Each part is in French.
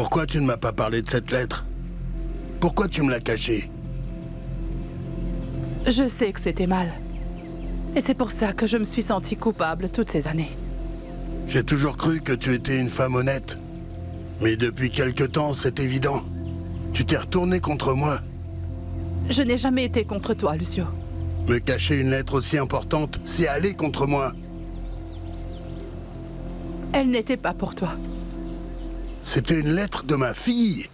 Pourquoi tu ne m'as pas parlé de cette lettre? Pourquoi tu me l'as cachée? Je sais que c'était mal. Et c'est pour ça que je me suis sentie coupable toutes ces années. J'ai toujours cru que tu étais une femme honnête. Mais depuis quelque temps, c'est évident. Tu t'es retourné contre moi. Je n'ai jamais été contre toi, Lucio. Me cacher une lettre aussi importante, c'est aller contre moi. Elle n'était pas pour toi. C'était une lettre de ma fille.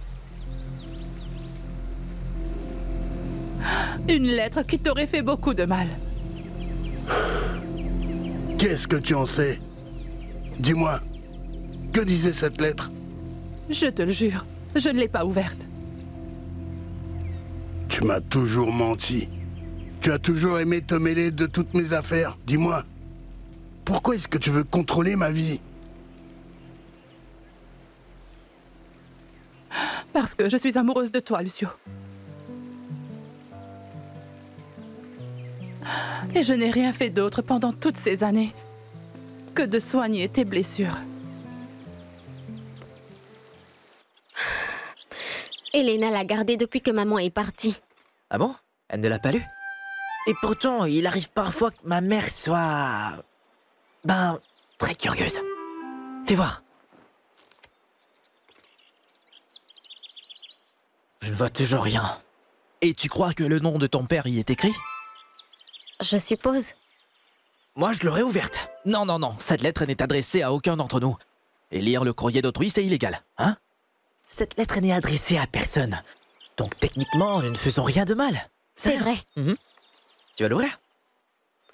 Une lettre qui t'aurait fait beaucoup de mal. Qu'est-ce que tu en sais? Dis-moi, que disait cette lettre? Je te le jure, je ne l'ai pas ouverte. Tu m'as toujours menti. Tu as toujours aimé te mêler de toutes mes affaires. Dis-moi, pourquoi est-ce que tu veux contrôler ma vie? Parce que je suis amoureuse de toi, Lucio. Et je n'ai rien fait d'autre pendant toutes ces années que de soigner tes blessures. Elena l'a gardé depuis que maman est partie. Ah bon? Elle ne l'a pas lu? Et pourtant, il arrive parfois que ma mère soit... très curieuse. Fais voir. Je ne vois toujours rien. Et tu crois que le nom de ton père y est écrit? Je suppose. Moi, je l'aurais ouverte. Non, cette lettre n'est adressée à aucun d'entre nous. Et lire le courrier d'autrui, c'est illégal, hein? Cette lettre n'est adressée à personne. Donc techniquement, nous ne faisons rien de mal. C'est vrai. Tu vas l'ouvrir?